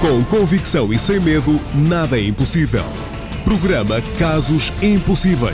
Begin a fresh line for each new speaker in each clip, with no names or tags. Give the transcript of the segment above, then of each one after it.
Com convicção e sem medo, nada é impossível. Programa Casos Impossíveis.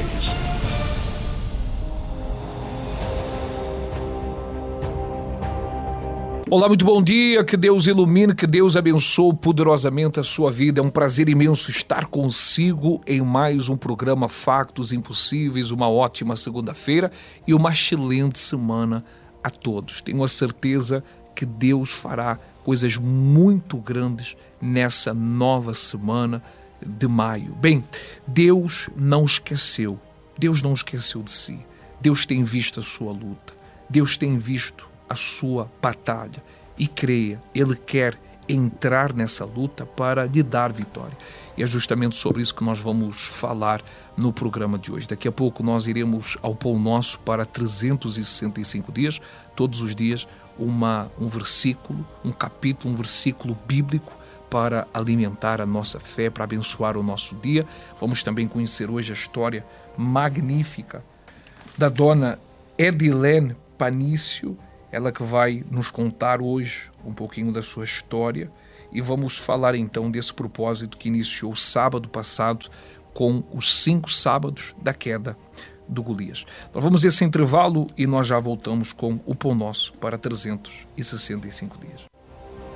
Olá, muito bom dia, que Deus ilumine, que Deus abençoe poderosamente a sua vida. É um prazer imenso estar consigo em mais um programa Factos Impossíveis. Uma ótima segunda-feira e uma excelente semana a todos. Tenho a certeza que Deus fará coisas muito grandes nessa nova semana de maio. Bem, Deus não esqueceu. Deus não esqueceu de si. Deus tem visto a sua luta. Deus tem visto a sua batalha. E creia, Ele quer entrar nessa luta para lhe dar vitória. E é justamente sobre isso que nós vamos falar no programa de hoje. Daqui a pouco nós iremos ao Pão Nosso para 365 dias, todos os dias um versículo, um capítulo, um versículo bíblico para alimentar a nossa fé, para abençoar o nosso dia. Vamos também conhecer hoje a história magnífica da dona Edilene Panício, ela que vai nos contar hoje um pouquinho da sua história, e vamos falar então desse propósito que iniciou sábado passado com os 5 sábados da queda do Golias. Nós vamos a esse intervalo e nós já voltamos com o Pão Nosso para 365 dias.